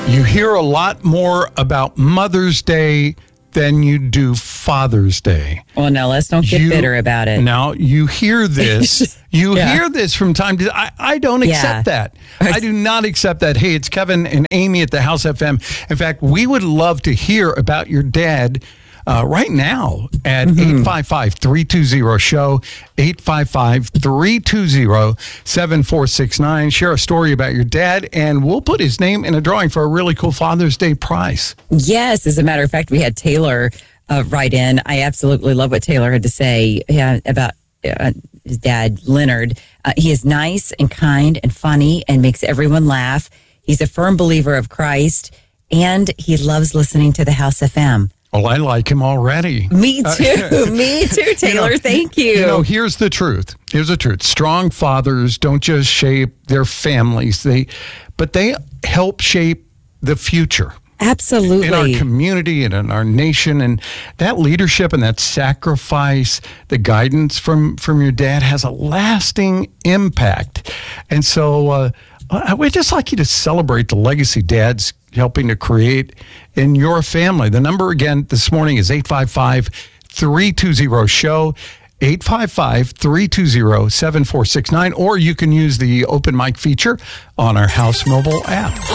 You hear a lot more about Mother's Day than you do Father's Day. Well, now let's don't get bitter about it. Now, you hear this. You hear this from time to time. I don't accept that. I do not accept that. Hey, it's Kevin and Amy at the House FM. In fact, we would love to hear about your dad right now at 855-320-SHOW, 855-320-7469. Share a story about your dad, and we'll put his name in a drawing for a really cool Father's Day prize. Yes, as a matter of fact, we had Taylor write in. I absolutely love what Taylor had to say about his dad, Leonard. He is nice and kind and funny and makes everyone laugh. He's a firm believer of Christ, and he loves listening to the House FM. Well, I like him already. Me too. Me too, Taylor. Thank you. Here's the truth. Strong fathers don't just shape their families, but they help shape the future. Absolutely. In our community and in our nation. And that leadership and that sacrifice, the guidance from your dad has a lasting impact. And so I would just like you to celebrate the legacy Dad's helping to create in your family. The number again this morning is 855-320-SHOW, 855-320-7469, or you can use the open mic feature on our House mobile app.